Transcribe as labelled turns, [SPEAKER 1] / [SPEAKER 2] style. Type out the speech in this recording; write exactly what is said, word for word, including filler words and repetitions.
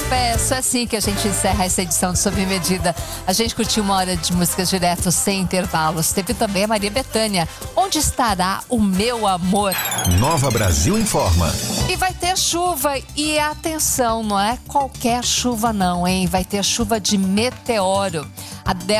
[SPEAKER 1] Peço, é assim que a gente encerra essa edição de Sob Medida. A gente curtiu uma hora de músicas direto, sem intervalos. Teve também a Maria Bethânia, Onde Estará o Meu Amor?
[SPEAKER 2] Nova Brasil informa.
[SPEAKER 1] E vai ter chuva, e atenção, não é qualquer chuva não, hein? Vai ter chuva de meteoro. A